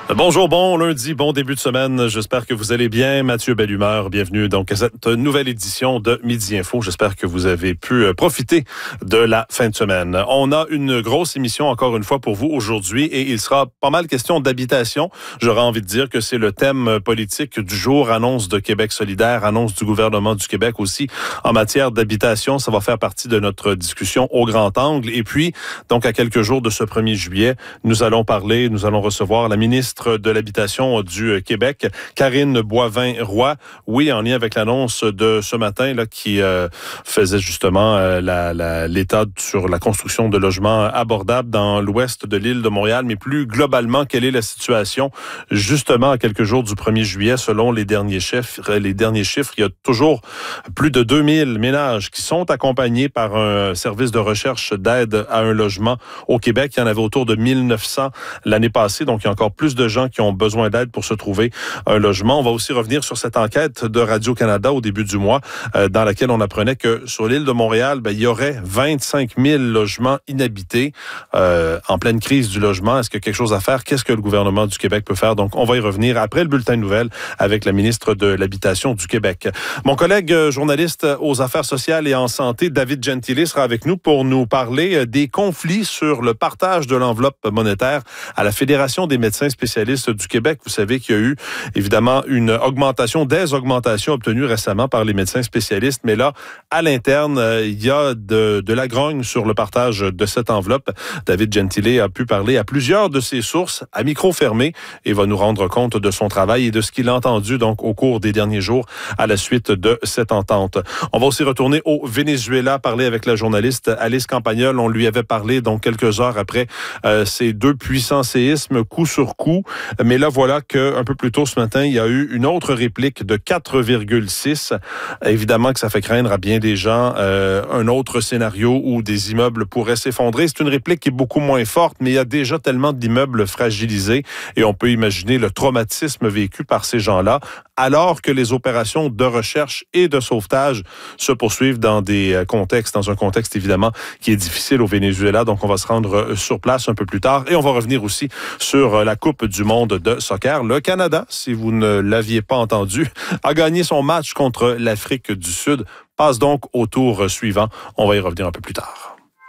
Bonjour, bon lundi, bon début de semaine. J'espère que vous allez bien. Mathieu Bellumeur, bienvenue donc à cette nouvelle édition de Midi Info. J'espère que vous avez pu profiter de la fin de semaine. On a une grosse émission encore une fois pour vous aujourd'hui et il sera pas mal question d'habitation. J'aurais envie de dire que c'est le thème politique du jour. Annonce de Québec solidaire, annonce du gouvernement du Québec aussi en matière d'habitation. Ça va faire partie de notre discussion au grand angle. Et puis, donc à quelques jours de ce 1er juillet, nous allons recevoir la ministre de l'Habitation du Québec, Karine Boivin-Roy. Oui, en lien avec l'annonce de ce matin là, qui faisait justement l'état sur la construction de logements abordables dans l'ouest de l'île de Montréal. Mais plus globalement, quelle est la situation justement à quelques jours du 1er juillet? Selon les derniers chiffres, il y a toujours plus de 2000 ménages qui sont accompagnés par un service de recherche d'aide à un logement au Québec. Il y en avait autour de 1900 l'année passée, donc il y a encore plus de gens qui ont besoin d'aide pour se trouver un logement. On va aussi revenir sur cette enquête de Radio-Canada au début du mois, dans laquelle on apprenait que sur l'île de Montréal, il y aurait 25 000 logements inhabités en pleine crise du logement. Est-ce qu'il y a quelque chose à faire? Qu'est-ce que le gouvernement du Québec peut faire? Donc, on va y revenir après le bulletin de nouvelles avec la ministre de l'Habitation du Québec. Mon collègue journaliste aux affaires sociales et en santé, David Gentili, sera avec nous pour nous parler des conflits sur le partage de l'enveloppe monétaire à la Fédération des médecins spécialistes du Québec. Vous savez qu'il y a eu évidemment des augmentations obtenues récemment par les médecins spécialistes, mais là, à l'interne, il y a de la grogne sur le partage de cette enveloppe. David Gentili a pu parler à plusieurs de ses sources à micro fermé et va nous rendre compte de son travail et de ce qu'il a entendu donc au cours des derniers jours à la suite de cette entente. On va aussi retourner au Venezuela, parler avec la journaliste Alice Campagnol. On lui avait parlé donc quelques heures après ces deux puissants séismes coup sur coup. Mais là, voilà qu'un peu plus tôt ce matin, il y a eu une autre réplique de 4,6. Évidemment que ça fait craindre à bien des gens un autre scénario où des immeubles pourraient s'effondrer. C'est une réplique qui est beaucoup moins forte, mais il y a déjà tellement d'immeubles fragilisés et on peut imaginer le traumatisme vécu par ces gens-là, alors que les opérations de recherche et de sauvetage se poursuivent dans un contexte évidemment qui est difficile au Venezuela. Donc, on va se rendre sur place un peu plus tard et on va revenir aussi sur la Coupe du monde de soccer. Le Canada, si vous ne l'aviez pas entendu, a gagné son match contre l'Afrique du Sud. Passe donc au tour suivant. On va y revenir un peu plus tard.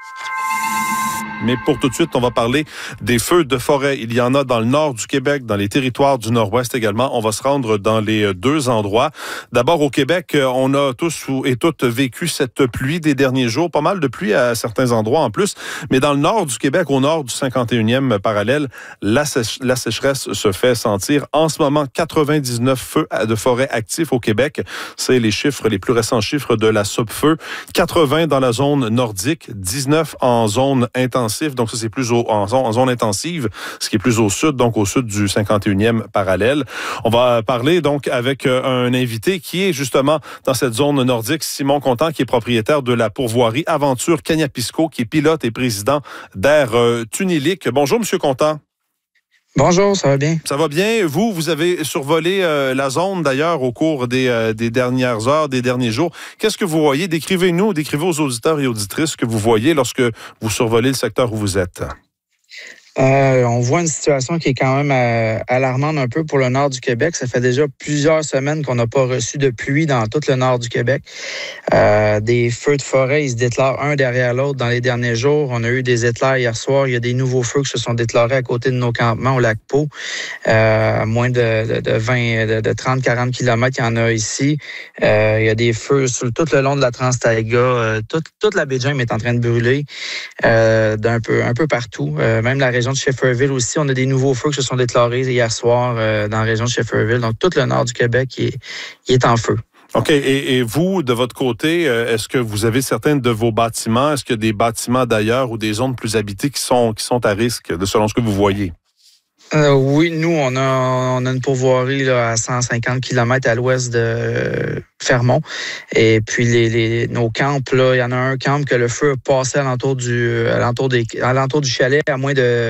Mais pour tout de suite, on va parler des feux de forêt. Il y en a dans le nord du Québec, dans les territoires du nord-ouest également. On va se rendre dans les deux endroits. D'abord, au Québec, on a tous et toutes vécu cette pluie des derniers jours. Pas mal de pluie à certains endroits en plus. Mais dans le nord du Québec, au nord du 51e parallèle, la sécheresse se fait sentir. En ce moment, 99 feux de forêt actifs au Québec. C'est les plus récents chiffres de la SOPFEU. 80 dans la zone nordique, 19 en zone intensive. Donc, ça, c'est plus en zone intensive, ce qui est plus au sud, donc au sud du 51e parallèle. On va parler donc avec un invité qui est justement dans cette zone nordique, Simon Contant, qui est propriétaire de la pourvoirie Aventure Kaniapisco, qui est pilote et président d'Air Tunilique. Bonjour, Monsieur Contant. Bonjour, ça va bien? Ça va bien. Vous avez survolé la zone d'ailleurs au cours des dernières heures, des derniers jours. Qu'est-ce que vous voyez? Décrivez aux auditeurs et auditrices ce que vous voyez lorsque vous survolez le secteur où vous êtes. On voit une situation qui est quand même alarmante un peu pour le nord du Québec. Ça fait déjà plusieurs semaines qu'on n'a pas reçu de pluie dans tout le nord du Québec. Des feux de forêt, ils se déclarent un derrière l'autre dans les derniers jours. On a eu des éclairs hier soir. Il y a des nouveaux feux qui se sont déclarés à côté de nos campements au lac Pau. À moins de 30-40 km, il y en a ici. Il y a des feux sur tout le long de la Trans-Taïga. Toute la baie James est en train de brûler un peu partout. Même la région de Shefferville aussi, on a des nouveaux feux qui se sont déclarés hier soir dans la région de Shefferville. Donc, tout le nord du Québec il est en feu. OK. Et vous, de votre côté, est-ce que vous avez certains de vos bâtiments, est-ce qu'il y a des bâtiments d'ailleurs ou des zones plus habitées qui sont à risque, selon ce que vous voyez? Oui, nous, on a une pourvoirie là, à 150 km à l'ouest de Fermont. Et puis, nos camps, là, il y en a un camp que le feu a passé alentour du chalet à moins de